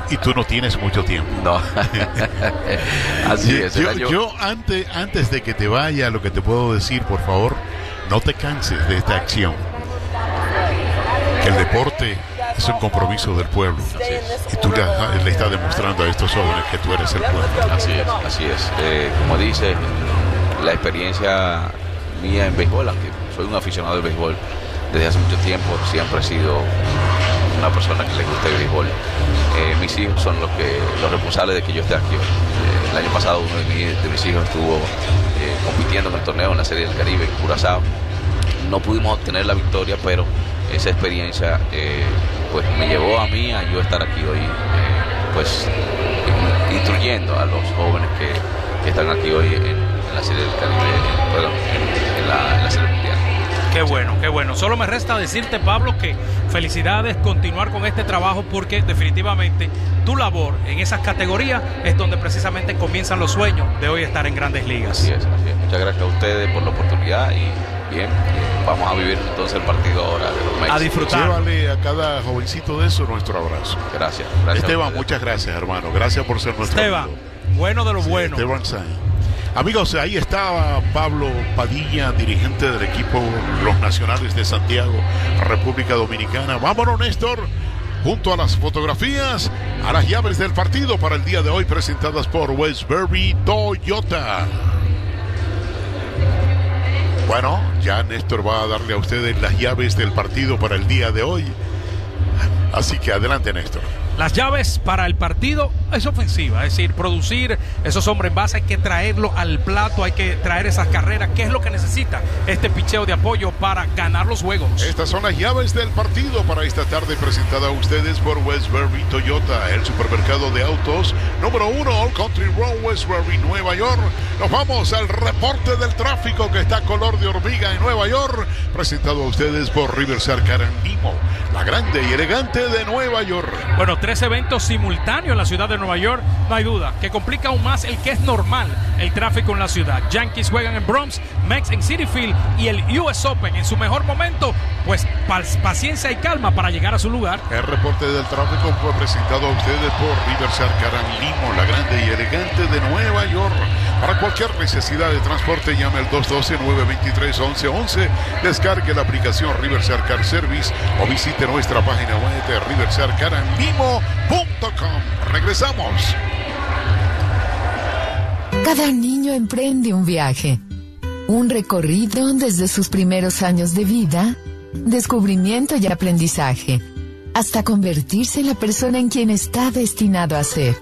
Y tú no tienes mucho tiempo. No. Así es. Yo antes de que te vaya, lo que te puedo decir, por favor, no te canses de esta acción. Que el deporte es un compromiso del pueblo. Y tú le estás demostrando a estos jóvenes que tú eres el pueblo. Así es. Como dice, la experiencia mía en béisbol, aunque soy un aficionado del béisbol desde hace mucho tiempo, siempre he sido una persona que le gusta el béisbol. Mis hijos son los responsables de que yo esté aquí hoy. El año pasado uno de mis hijos estuvo compitiendo en el torneo en la Serie del Caribe en Curazao. No pudimos obtener la victoria, pero esa experiencia pues me llevó a mí a yo estar aquí hoy, pues instruyendo a los jóvenes que están aquí hoy en la Serie del Caribe, en la Serie Mundial. Qué bueno. Solo me resta decirte, Pablo, que felicidades, continuar con este trabajo, porque definitivamente tu labor en esas categorías es donde precisamente comienzan los sueños de hoy estar en Grandes Ligas. Así es. Muchas gracias a ustedes por la oportunidad y bien, vamos a vivir entonces el partido ahora de los Mets. A disfrutar. Llévale a cada jovencito de eso nuestro abrazo. Gracias. Esteban, muchas gracias, hermano. Gracias por ser nuestro Esteban, amigo. Bueno de lo bueno. Esteban Sainz. Amigos, ahí estaba Pablo Padilla, dirigente del equipo Los Nacionales de Santiago, República Dominicana. Vámonos, Néstor, junto a las fotografías, a las llaves del partido para el día de hoy, presentadas por Westbury Toyota. Bueno, ya Néstor va a darle a ustedes las llaves del partido para el día de hoy. Así que adelante, Néstor. Las llaves para el partido es ofensiva, es decir, producir esos hombres en base, hay que traerlo al plato, hay que traer esas carreras, que es lo que necesita este picheo de apoyo para ganar los juegos. Estas son las llaves del partido para esta tarde, presentada a ustedes por Westbury Toyota, el supermercado de autos número 1, Old Country Road, Westbury, Nueva York. Nos vamos al reporte del tráfico que está color de hormiga en Nueva York, presentado a ustedes por Riverside Car and Limo, la grande y elegante de Nueva York. Bueno, 3 eventos simultáneos en la ciudad de Nueva York, no hay duda, que complica aún más el que es normal, el tráfico en la ciudad. Yankees juegan en Bronx, Mets en Citi Field y el US Open en su mejor momento, pues paciencia y calma para llegar a su lugar. El reporte del tráfico fue presentado a ustedes por Riverside Car and Limo, la grande y elegante de Nueva York. Para cualquier necesidad de transporte, llame al 212-923-1111, descargue la aplicación Riverside Car Service o visite nuestra página web de riversidecarandlimo.com. Regresamos. Cada niño emprende un viaje, un recorrido desde sus primeros años de vida, descubrimiento y aprendizaje, hasta convertirse en la persona en quien está destinado a ser.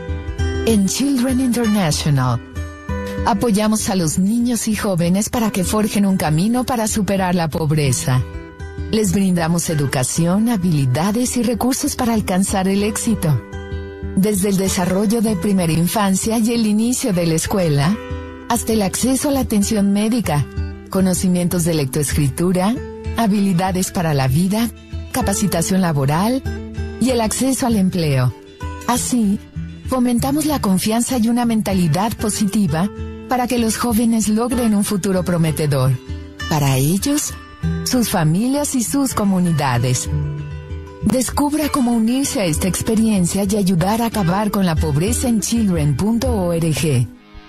En Children International, apoyamos a los niños y jóvenes para que forjen un camino para superar la pobreza. Les brindamos educación, habilidades y recursos para alcanzar el éxito. Desde el desarrollo de primera infancia y el inicio de la escuela, hasta el acceso a la atención médica, conocimientos de lectoescritura, habilidades para la vida, capacitación laboral y el acceso al empleo. Así, fomentamos la confianza y una mentalidad positiva para que los jóvenes logren un futuro prometedor. Para ellos, sus familias y sus comunidades. Descubra cómo unirse a esta experiencia y ayudar a acabar con la pobreza en children.org.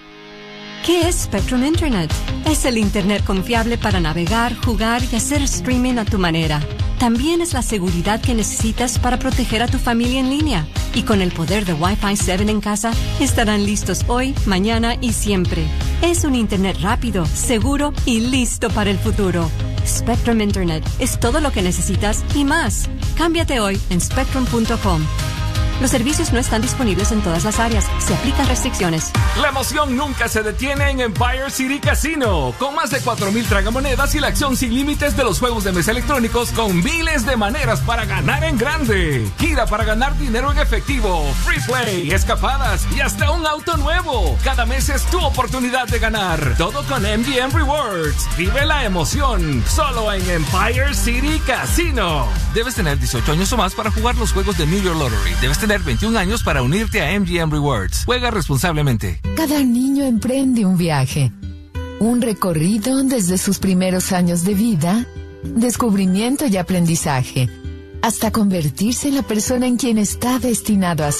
¿Qué es Spectrum Internet? Es el Internet confiable para navegar, jugar y hacer streaming a tu manera. También es la seguridad que necesitas para proteger a tu familia en línea. Y con el poder de Wi-Fi 7 en casa, estarán listos hoy, mañana y siempre. Es un Internet rápido, seguro y listo para el futuro. Spectrum Internet es todo lo que necesitas y más. Cámbiate hoy en spectrum.com. Los servicios no están disponibles en todas las áreas. Se aplican restricciones. La emoción nunca se detiene en Empire City Casino. Con más de 4,000 tragamonedas y la acción sin límites de los juegos de mesa electrónicos con miles de maneras para ganar en grande. Gira para ganar dinero en efectivo, free play, escapadas y hasta un auto nuevo. Cada mes es tu oportunidad de ganar. Todo con MGM Rewards. Vive la emoción. Solo en Empire City Casino. Debes tener 18 años o más para jugar los juegos de New York Lottery. Debes tener 21 años para unirte a MGM Rewards. Juega responsablemente. Cada niño emprende un viaje, un recorrido desde sus primeros años de vida, descubrimiento y aprendizaje, hasta convertirse en la persona en quien está destinado a ser.